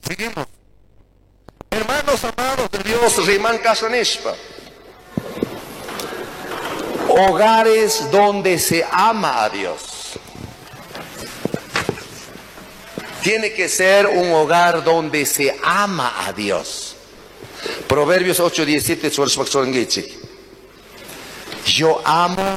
Seguimos. Hermanos amados de Dios, Rimán Casanishpa. Hogares donde se ama a Dios. Tiene que ser un hogar donde se ama a Dios. Proverbios 8:17. Yo amo